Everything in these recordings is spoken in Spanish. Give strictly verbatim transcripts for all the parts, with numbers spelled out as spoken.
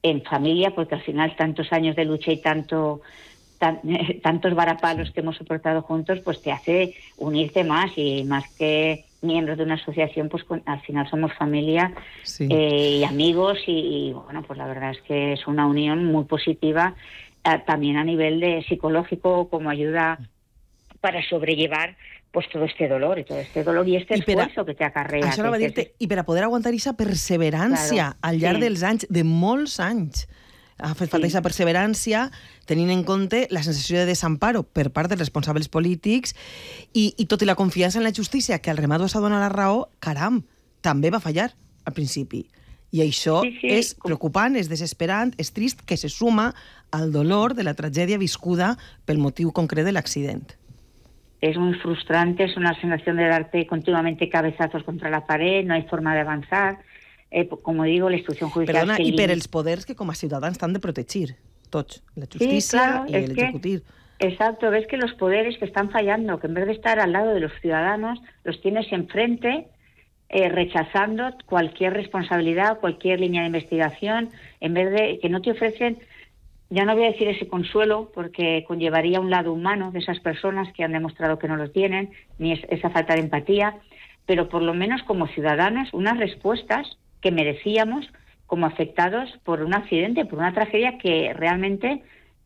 en familia, porque al final tantos años de lucha y tanto tan, eh, tantos varapalos que hemos soportado juntos, pues te hace unirte más, y más que miembros de una asociación, pues con, al final somos familia, sí. eh, y amigos, y, y bueno, pues la verdad es que es una unión muy positiva, eh, también a nivel de psicológico, como ayuda para sobrellevar pues todo este dolor y todo este dolor i este I esforço a, que te acarrea. Això anava a dir-te, i per a poder aguantar aquesta perseverància claro, al llarg sí. dels anys, de molts anys. Ha fet falta aquesta sí. perseverància, tenint en compte la sensació de desamparo per part dels responsables polítics i, i tot i la confiança en la justícia, que al remat s'ha donat la raó, caram, també va fallar al principi. I això sí, sí. és preocupant, és desesperant, és trist, que se suma al dolor de la tragèdia viscuda pel motiu concret de l'accident. Es muy frustrante, es una sensación de darte continuamente cabezazos contra la pared, no hay forma de avanzar. Eh, como digo, la instrucción judicial... Perdona, i per els poders que com a ciutadans t'han de protegir, tots, la justícia sí, claro, y el ejecutiu. Exacto, ves que los poderes que están fallando, que en vez de estar al lado de los ciudadanos, los tienes enfrente, eh, rechazando cualquier responsabilidad, cualquier línea de investigación, en vez de que no te ofrecen... Ya no voy a decir ese consuelo, porque conllevaría un lado humano de esas personas que han demostrado que no lo tienen, ni es, esa falta de empatía, pero por lo menos como ciudadanos, unas respuestas que merecíamos como afectados por un accidente, por una tragedia que realmente,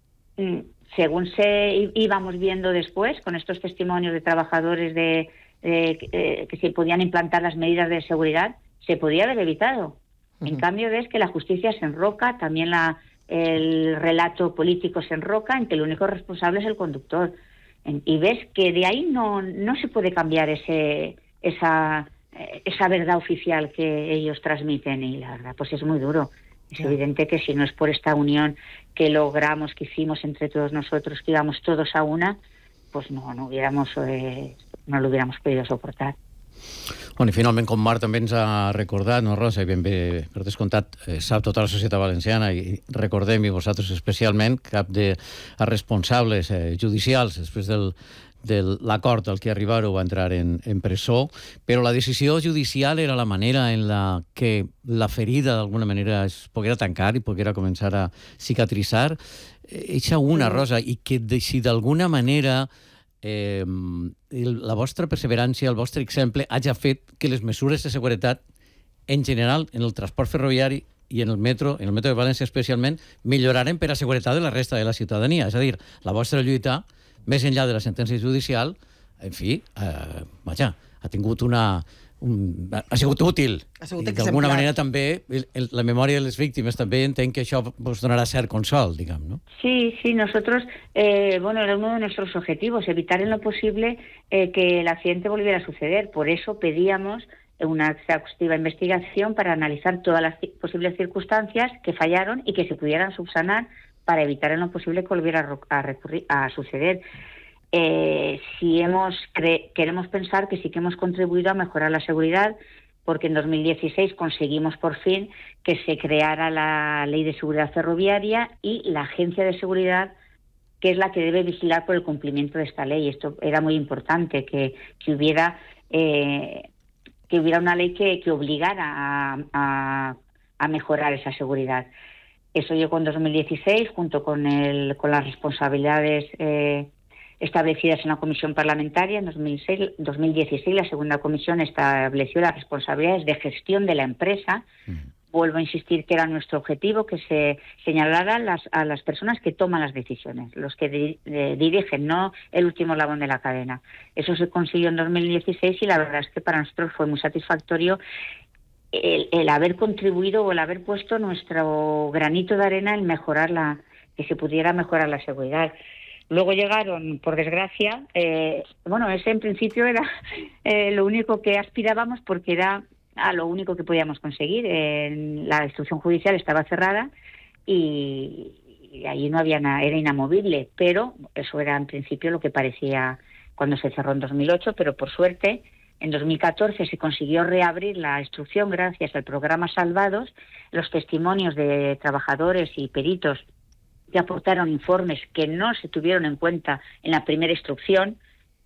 según se íbamos viendo después, con estos testimonios de trabajadores de, de, de que se podían implantar las medidas de seguridad, se podía haber evitado. Uh-huh. En cambio, ves que la justicia se enroca, también la... el relato político se enroca en que el único responsable es el conductor. Y ves que de ahí no, no se puede cambiar ese, esa, esa verdad oficial que ellos transmiten, y la verdad pues es muy duro. Es yeah. evidente que si no es por esta unión que logramos, que hicimos entre todos nosotros, que íbamos todos a una, pues no, no, hubiéramos, eh, no lo hubiéramos podido soportar. Bueno, i finalment, com Marc també ens ha recordat, no, Rosa, i ben bé, per descomptat, eh, sap tota la societat valenciana, i recordem, i vosaltres especialment, cap de responsables eh, judicials, després del, de l'acord al que arribar-ho, va entrar en, en presó, però la decisió judicial era la manera en la que la ferida d'alguna manera es poguera tancar i poguera començar a cicatritzar. Eixa una, Rosa, i que si d'alguna manera Eh, la vostra perseverància, el vostre exemple, hagi fet que les mesures de seguretat en general en el transport ferroviari i en el metro, en el metro de València especialment, milloraren per a seguretat de la resta de la ciutadania. És a dir, la vostra lluita, més enllà de la sentència judicial, en fi, eh, vaja, ha tingut una... Un, ha sigut útil. Ha sigut I d'alguna manera també el, el, la memòria de les víctimes també entenc que això pues, donarà cert consol, digamos, ¿no? Sí, sí, nosotros, eh, bueno, era uno de nuestros objetivos, evitar en lo posible eh, que el accidente volviera a suceder. Por eso pedíamos una exhaustiva investigación para analizar todas las posibles circunstancias que fallaron y que se pudieran subsanar para evitar en lo posible que volviera a, a, recurrir, a suceder. Eh, si hemos cre- queremos pensar que sí que hemos contribuido a mejorar la seguridad, porque en dos mil dieciséis conseguimos por fin que se creara la Ley de Seguridad Ferroviaria y la Agencia de Seguridad, que es la que debe vigilar por el cumplimiento de esta ley. Esto era muy importante, que, que hubiera eh, que hubiera una ley que, que obligara a, a, a mejorar esa seguridad. Eso llegó en dos mil dieciséis, junto con, el, con las responsabilidades eh, establecidas en la comisión parlamentaria. En dos mil seis, dos mil dieciséis la segunda comisión estableció las responsabilidades de gestión de la empresa. Uh-huh. Vuelvo a insistir que era nuestro objetivo que se señalara las, a las personas que toman las decisiones, los que di, eh, dirigen, no el último eslabón de la cadena. Eso se consiguió en dos mil dieciséis y la verdad es que para nosotros fue muy satisfactorio el, el haber contribuido o el haber puesto nuestro granito de arena en mejorar la, que se pudiera mejorar la seguridad. Luego llegaron, por desgracia, eh, bueno, ese en principio era eh, lo único que aspirábamos, porque era a lo único que podíamos conseguir. Eh, la instrucción judicial estaba cerrada y, y ahí no había nada, era inamovible, pero eso era en principio lo que parecía cuando se cerró en dos mil ocho, pero por suerte en dos mil catorce se consiguió reabrir la instrucción gracias al programa Salvados. Los testimonios de trabajadores y peritos que aportaron informes que no se tuvieron en cuenta en la primera instrucción,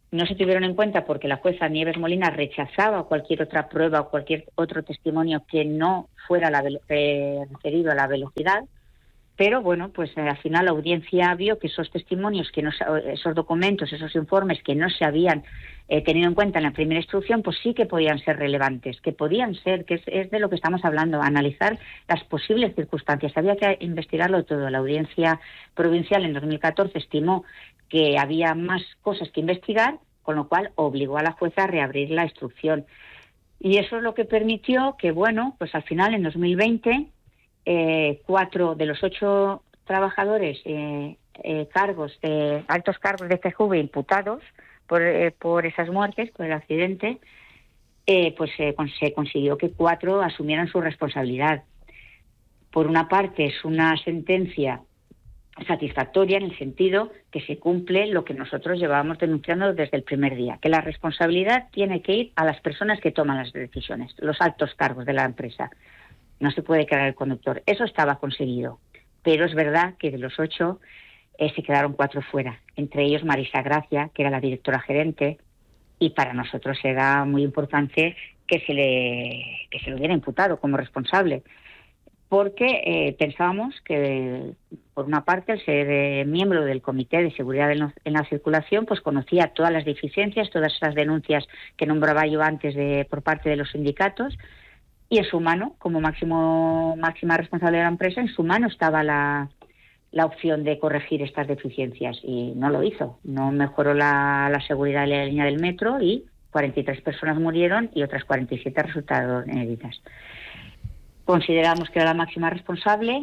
no se tuvieron en cuenta porque la jueza Nieves Molina rechazaba cualquier otra prueba o cualquier otro testimonio que no fuera la eh, referido a la velocidad. Pero bueno, pues eh, al final la audiencia vio que esos testimonios, que no, esos documentos, esos informes que no se habían eh, tenido en cuenta en la primera instrucción, pues sí que podían ser relevantes, que podían ser, que es, es de lo que estamos hablando, analizar las posibles circunstancias. Había que investigarlo todo. La audiencia provincial en dos mil catorce estimó que había más cosas que investigar, con lo cual obligó a la jueza a reabrir la instrucción. Y eso es lo que permitió que, bueno, pues al final en dos mil veinte, eh, cuatro de los ocho trabajadores, eh, eh, cargos de altos cargos de C G V imputados por, eh, por esas muertes, por el accidente, eh, pues eh, se consiguió que cuatro asumieran su responsabilidad. Por una parte, es una sentencia satisfactoria en el sentido que se cumple lo que nosotros llevábamos denunciando desde el primer día, que la responsabilidad tiene que ir a las personas que toman las decisiones, los altos cargos de la empresa. No se puede quedar el conductor. Eso estaba conseguido, pero es verdad que de los ocho eh, se quedaron cuatro fuera, entre ellos Marisa Gracia, que era la directora gerente, y para nosotros era muy importante que se le, que se le hubiera imputado como responsable, porque eh, pensábamos que, por una parte, el ser eh, miembro del Comité de Seguridad en, lo, en la Circulación, pues conocía todas las deficiencias, todas esas denuncias que nombraba yo antes de, por parte de los sindicatos, y en su mano, como máximo máxima responsable de la empresa, en su mano estaba la, la opción de corregir estas deficiencias, y no lo hizo. No mejoró la, la seguridad de la línea del metro y cuarenta y tres personas murieron y otras cuarenta y siete resultaron heridas. Consideramos que era la máxima responsable,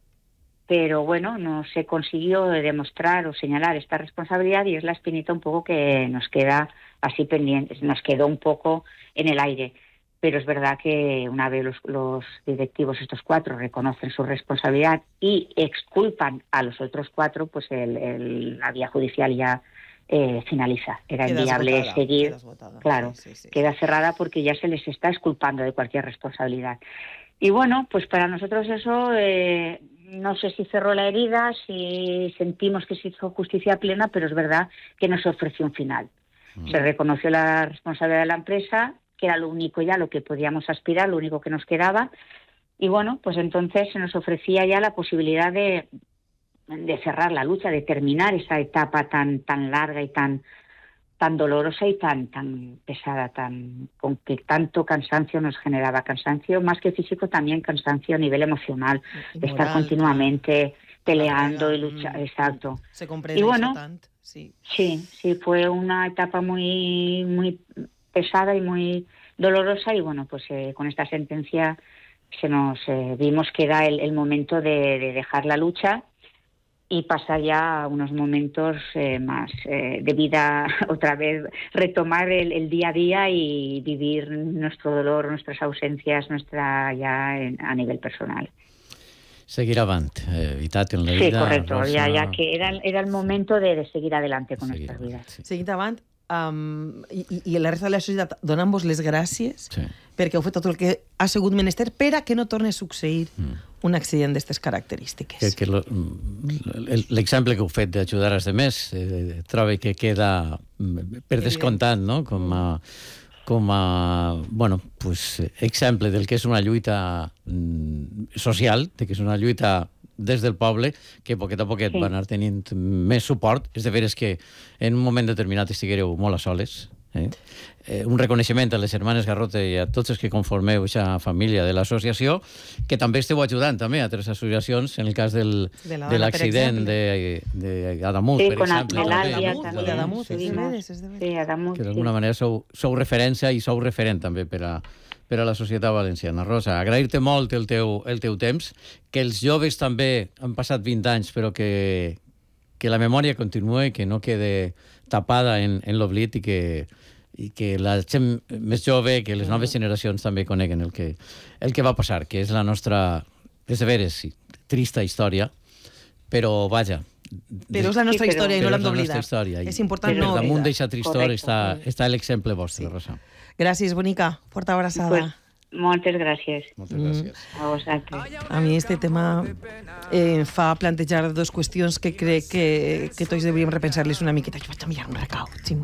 pero bueno, no se consiguió demostrar o señalar esta responsabilidad y es la espinita un poco que nos queda así pendiente, nos quedó un poco en el aire. Pero es verdad que una vez los, los directivos, estos cuatro, reconocen su responsabilidad y exculpan a los otros cuatro, pues el, el, la vía judicial ya eh, finaliza. Era queda inviable esgotada, seguir. Claro, sí, sí, sí, queda cerrada porque ya se les está exculpando de cualquier responsabilidad. Y bueno, pues para nosotros eso, eh, no sé si cerró la herida, si sentimos que se hizo justicia plena, pero es verdad que nos ofreció un final. Mm. Se reconoció la responsabilidad de la empresa, que era lo único ya lo que podíamos aspirar, lo único que nos quedaba, y bueno, pues entonces se nos ofrecía ya la posibilidad de, de cerrar la lucha, de terminar esa etapa tan, tan larga y tan... tan dolorosa y tan tan pesada, tan con que tanto cansancio nos generaba, cansancio más que físico, también cansancio a nivel emocional, de estar continuamente peleando y luchando, exacto. Se comprende. Y bueno, tant, sí. sí, sí, fue una etapa muy muy pesada y muy dolorosa y bueno, pues eh, con esta sentencia se nos eh, vimos que era el, el momento de, de dejar la lucha y pasar ya a unos momentos eh, más eh, de vida, otra vez retomar el, el día a día y vivir nuestro dolor, nuestras ausencias, nuestra ya en, a nivel personal. Seguir avant, eh, veritat, en la vida... Sí, correcto, Rosa... ya, ya que era, era el momento de, de seguir adelante con seguir nuestras vidas. Sí. Seguir avant, um, i, i la resta de la societat, donant-vos les gràcies sí. perquè heu fet tot el que ha sigut menester per a que no torni a succeir mm. un accident d'aquestes característiques. Que, que lo, l'exemple que heu fet d'ajudar els altres eh, trobo que queda per descomptat, no? Com a, com a bueno, pues, exemple del que és una lluita mm, social, de que és una lluita des del poble, que poquet a poquet sí. va anar tenint més suport. És de veres que en un moment determinat estiguereu molt a soles. Eh? Eh, un reconeixement a les germanes Garrote i a tots els que conformeu aquesta família de l'associació, que també esteu ajudant també a altres associacions en el cas del, de, la, de l'accident d'Adamuz, sí, per exemple. D'Adamuz, sí, que d'alguna manera sou, sou referència i sou referent també per a, per a la societat valenciana. Rosa, agrair-te molt el teu, el teu temps, que els joves també han passat vint anys, però que, que la memòria continua, que no quede tapada en, en l'oblit i que, i que la gent més jove, que les noves generacions també coneguen el que, el que va passar, que és la nostra, és de veres, sí, trista història, però vaja... Però és la nostra sí, història i no l'hem d'oblidar. És important no oblidar. Damunt d'aquesta tristor està, està l'exemple vostre, sí. Rosa. Gràcies, bonica. Forta abraçada. Pues, moltes gràcies. Moltes gràcies. Mm. A vosaltres. A mi este tema eh, fa plantejar dos qüestions que crec que, que tots devríem repensar-les una miqueta. Jo vaig a mirar un recau, Ximo.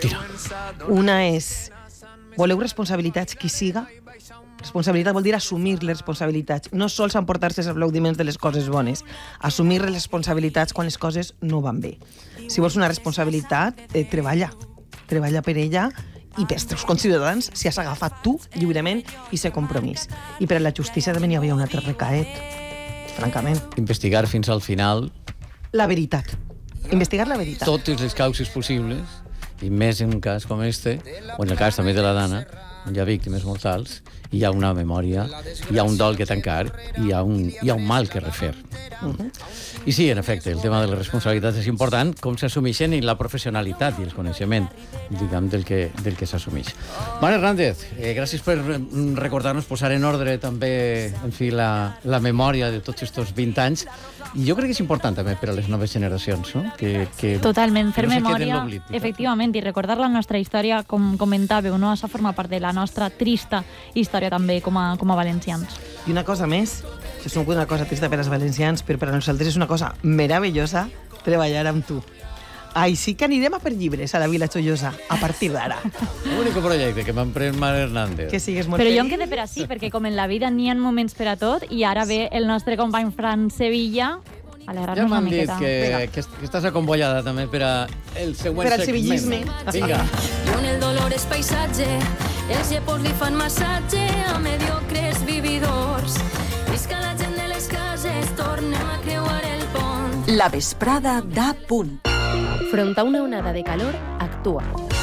Tira. Una és, voleu responsabilitats qui siga? Responsabilitat vol dir assumir les responsabilitats, no sols emportar-se els aplaudiments de les coses bones, assumir les responsabilitats quan les coses no van bé. Si vols una responsabilitat, eh, treballa, treballa per ella i pels teus conciutadans si has agafat tu lliurement i ser compromís. I per a la justícia també n'hi havia un altre recaet, francament. Investigar fins al final... La veritat. Investigar la veritat. Totes les causes possibles, i més en un cas com este, o en el cas també de la Dana, on hi ha víctimes mortals, hi ha una memòria, hi ha un dol que tancar, hi ha un, hi ha un mal que refer. Uh-huh. I sí, en efecte, el tema de les responsabilitats és important, com s'assumeixen i la professionalitat i el coneixement, diguem, del que, del que s'assumeix. Mare Hernández, eh, gràcies per recordar-nos, posar en ordre també, en fi, la, la memòria de tots aquests vint anys. I jo crec que és important també per a les noves generacions, no? Que, que, Totalment, fer que no memòria, efectivament, i recordar la nostra història, com comentàveu, no? Això forma part de la nostra trista història també com a, com a valencians. I una cosa més, que és una cosa trista per als valencians, però per a nosaltres és una cosa meravellosa treballar amb tu. Ai, sí que anirem a per llibres a la Vila Joiosa, a partir d'ara. L'únic projecte que m'han pres Mare Hernández. Que sigues molt Però feliç. jo em quedé per així, perquè com en la vida n'hi ha moments per a tot, i ara ve el nostre company Fran Sevilla a alegrar-nos Ja una m'han dit miqueta. que, que, que estàs acombollada també per a el següent Per al segment. sevillisme. Vinga. On el dolor és paisatge, els llepors li fan massatge a mediocres vividors. Visca la gent de les cases, tornem a creuar el pont. La vesprada da punt. Front a una onada de calor, actua.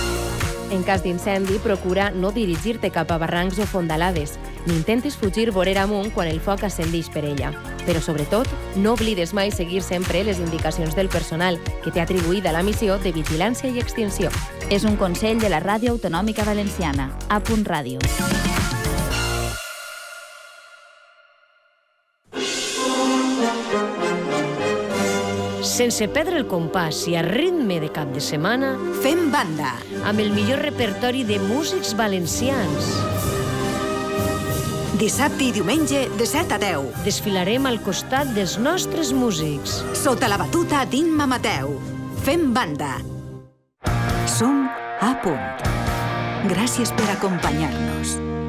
En cas d'incendi, procura no dirigir-te cap a barrancs o fondalades, ni intentis fugir vorera amunt quan el foc ascendix per ella. Però, sobretot, no oblides mai seguir sempre les indicacions del personal que té atribuïda la missió de vigilància i extinció. És un consell de la Ràdio Autonòmica Valenciana, A Punt Ràdio. Sense perdre el compàs i a ritme de cap de setmana, Fem banda. amb el millor repertori de músics valencians. Dissabte i diumenge de set a deu. Desfilarem al costat dels nostres músics. Sota la batuta d'Imma Mateu. Fem banda. Som a punt. Gràcies per acompanyar-nos.